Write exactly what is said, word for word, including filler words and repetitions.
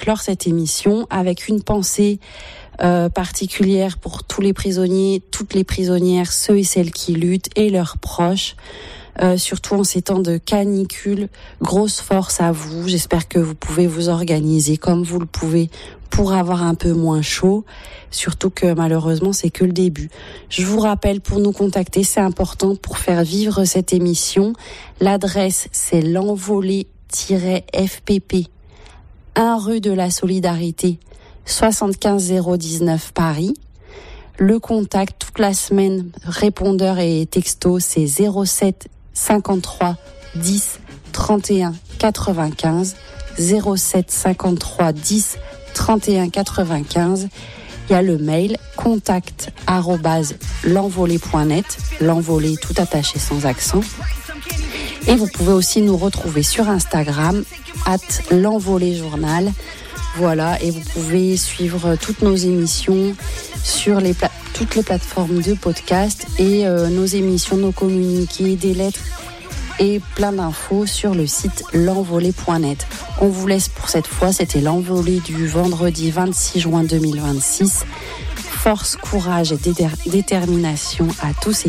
clore cette émission avec une pensée euh, particulière pour tous les prisonniers, toutes les prisonnières, ceux et celles qui luttent et leurs proches. Euh, surtout en ces temps de canicule, grosse force à vous. J'espère que vous pouvez vous organiser comme vous le pouvez pour avoir un peu moins chaud. Surtout que malheureusement, c'est que le début. Je vous rappelle, pour nous contacter, c'est important pour faire vivre cette émission. L'adresse, c'est l'envolée-f p p, un rue de la Solidarité, soixante-quinze zéro dix-neuf Paris. Le contact toute la semaine, répondeur et texto, c'est zéro sept cinquante-trois dix trente et un quatre-vingt-quinze, zéro sept cinquante-trois dix trente et un quatre-vingt-quinze. Il y a le mail contact arobase l'envolée point net, l'envolée tout attaché sans accent. Et vous pouvez aussi nous retrouver sur Instagram arobase l'envolée journal. Voilà, et vous pouvez suivre toutes nos émissions sur les pla- toutes les plateformes de podcast et euh, nos émissions, nos communiqués, des lettres et plein d'infos sur le site l'envolée point net. On vous laisse pour cette fois, c'était l'envolée du vendredi vingt-six juin deux mille vingt-six. Force, courage et déter- détermination à tous et